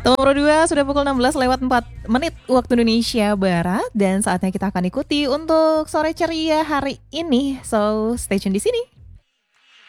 Nomor 2 sudah pukul 16 lewat 4 menit waktu Indonesia Barat dan saatnya kita akan ikuti untuk sore ceria hari ini. So, stay tune di sini.